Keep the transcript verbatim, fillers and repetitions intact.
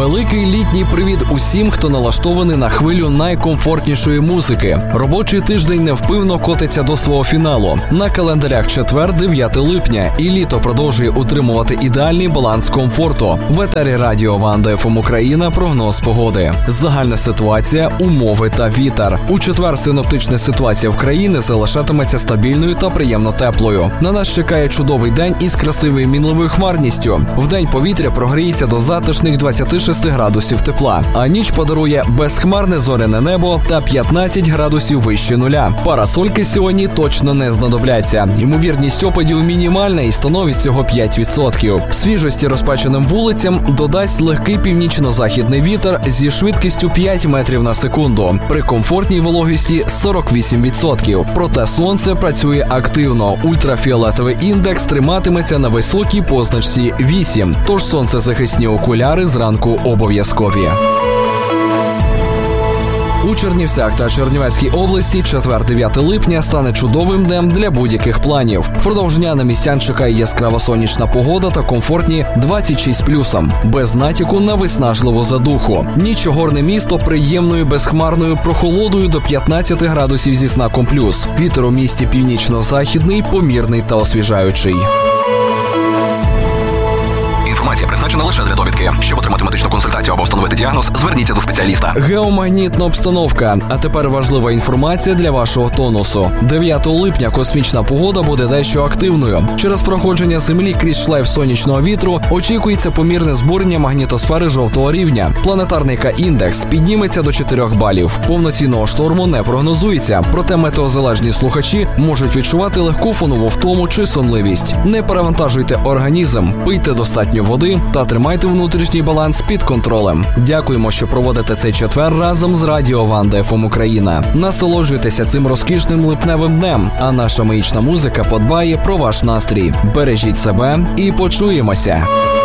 Великий літній привіт усім, хто налаштований на хвилю найкомфортнішої музики. Робочий тиждень невпинно котиться до свого фіналу. На календарях четвер, дев'яте липня, і літо продовжує утримувати ідеальний баланс комфорту. В етері радіо Ванда еф ем Україна прогноз погоди. Загальна ситуація, умови та вітер. У четвер синоптична ситуація в країні залишатиметься стабільною та приємно теплою. На нас чекає чудовий день із красивою мінливою хмарністю. Вдень повітря прогріється до затишних двадцяти шести градусів тепла, а ніч подарує безхмарне зоряне небо та п'ятнадцять градусів вище нуля. Парасольки сьогодні точно не знадобляться. Ймовірність опадів мінімальна і становить всього п'ять відсотків. Свіжості розпеченим вулицям додасть легкий північно-західний вітер зі швидкістю п'ять метрів на секунду. При комфортній вологості сорок вісім відсотків. Проте сонце працює активно. Ультрафіолетовий індекс триматиметься на високій позначці вісім. Тож сонцезахисні окуляри зранку обов'язкові. У Чернівцях та Чернівецькій області четвер, дев'яте липня стане чудовим днем для будь-яких планів. Впродовж дня на містян чекає яскрава сонячна погода та комфортні двадцять шість плюсом, без натяку на виснажливу задуху. Ніч горне місто приємною безхмарною прохолодою до п'ятнадцяти градусів зі знаком плюс. Вітер у місті північно-західний, помірний та освіжаючий. Інформація призначена лише для довідки. Щоб отримати медичну консультацію або встановити діагноз, зверніться до спеціаліста. Геомагнітна обстановка. А тепер важлива інформація для вашого тонусу. дев'ятого липня космічна погода буде дещо активною. Через проходження Землі крізь шлейф сонячного вітру очікується помірне збурення магнітосфери жовтого рівня. Планетарний К-індекс підніметься до чотирьох балів. Повноцінного шторму не прогнозується, проте метеозалежні слухачі можуть відчувати легку фонову втому чи сонливість. Не перевантажуйте організм, пийте достатньо води та тримайте внутрішній баланс під контролем. Дякуємо, що проводите цей четвер разом з радіо Ванда еф ем Україна. Насолоджуйтеся цим розкішним липневим днем, а наша магічна музика подбає про ваш настрій. Бережіть себе і почуємося.